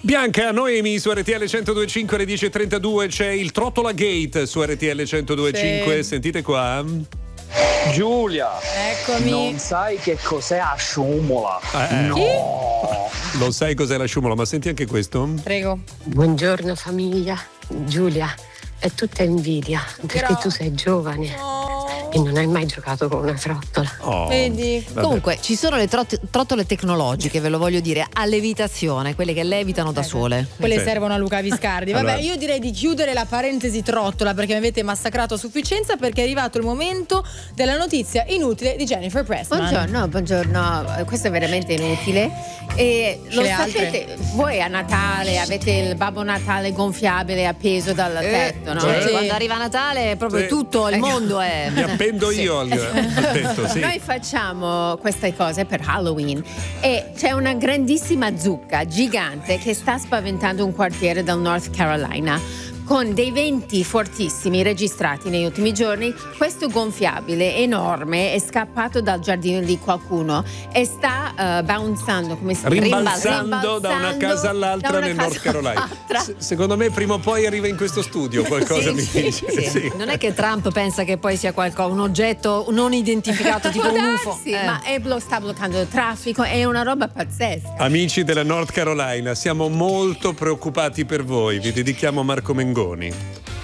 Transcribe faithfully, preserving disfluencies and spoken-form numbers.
Bianca, Noemi su R T L centodue e cinque alle dieci e trentadue c'è il Trottola Gate su R T L centodue e cinque. Sì. Sentite qua. Giulia, eccomi. Non sai che cos'è la sciumola? Eh, no. Chi? Non sai cos'è la sciumola, ma senti anche questo. Prego. Buongiorno famiglia. Giulia, è tutta invidia perché Però... tu sei giovane. Oh. E non hai mai giocato con una trottola. Oh, Vedi? vabbè. Comunque ci sono le trot- trottole tecnologiche, ve lo voglio dire, a levitazione, quelle che levitano da sole. Quelle Sì. servono a Luca Viscardi. Vabbè, Allora. io direi di chiudere la parentesi trottola perché mi avete massacrato a sufficienza, perché è arrivato il momento della notizia inutile di Jennifer Pressman. Buongiorno, buongiorno, questo è veramente inutile. E lo le sapete, altre? voi a Natale avete il Babbo Natale gonfiabile appeso dal tetto, no? Cioè, Sì. quando arriva Natale proprio Sì. tutto il mondo è. Mi appendo Sì. io al, al tetto, sì. Noi facciamo queste cose per Halloween e c'è una grandissima zucca gigante che sta spaventando un quartiere del North Carolina. Con dei venti fortissimi registrati negli ultimi giorni, questo gonfiabile enorme è scappato dal giardino di qualcuno e sta uh, bounzando, come si dice? Rimbalzando da una casa all'altra da una nel casa North Carolina. all'altra. Se- secondo me prima o poi arriva in questo studio, qualcosa Sì, mi sì, dice. Sì. Sì. Non è che Trump pensa che poi sia qualcosa, un oggetto non identificato tipo Può un U F O. darsi, Eh. ma è blo- sta bloccando il traffico, è una roba pazzesca. Amici della North Carolina, siamo molto preoccupati per voi. Vi dedichiamo Marco Mengoni.